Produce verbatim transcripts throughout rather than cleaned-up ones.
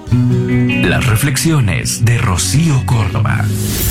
Las reflexiones de Rocío Córdoba.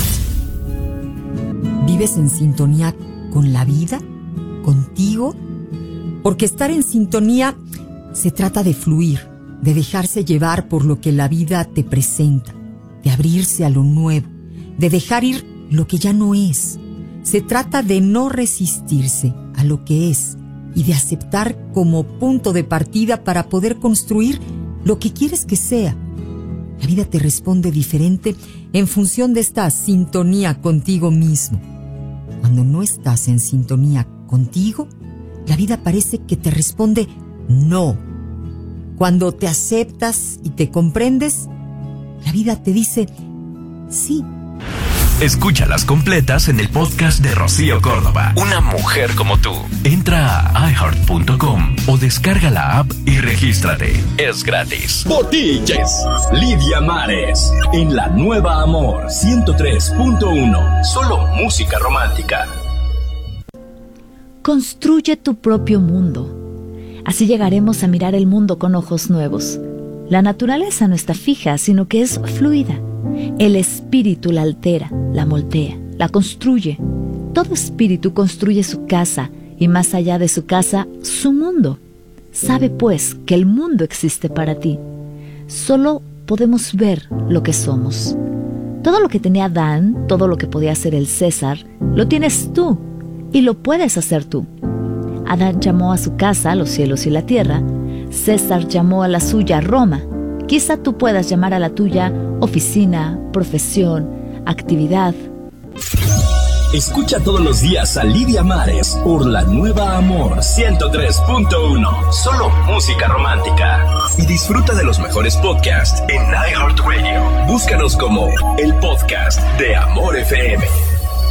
¿Vives en sintonía con la vida? ¿Contigo? Porque estar en sintonía se trata de fluir, de dejarse llevar por lo que la vida te presenta, de abrirse a lo nuevo, de dejar ir lo que ya no es. Se trata de no resistirse a lo que es y de aceptar como punto de partida para poder construir lo que quieres que sea. La vida te responde diferente en función de esta sintonía contigo mismo. Cuando no estás en sintonía contigo, la vida parece que te responde no. Cuando te aceptas y te comprendes, la vida te dice sí. Escúchalas completas en el podcast de Rocío Córdoba. Una mujer como tú. Entra a i heart punto com o descarga la app y regístrate. Es gratis. Botillas. Lidia Mares. En La Nueva Amor ciento tres punto uno. Solo música romántica. Construye tu propio mundo. Así llegaremos a mirar el mundo con ojos nuevos. La naturaleza no está fija, sino que es fluida. El espíritu la altera, la moldea, la construye. Todo espíritu construye su casa y más allá de su casa, su mundo. Sabe pues que el mundo existe para ti. Solo podemos ver lo que somos. Todo lo que tenía Adán, todo lo que podía hacer el César, lo tienes tú y lo puedes hacer tú. Adán llamó a su casa los cielos y la tierra. César llamó a la suya Roma. Quizá tú puedas llamar a la tuya oficina, profesión, actividad. Escucha todos los días a Lidia Mares por La Nueva Amor ciento tres punto uno. Solo música romántica. Y disfruta de los mejores podcasts en iHeartRadio. Búscanos como el podcast de Amor F M.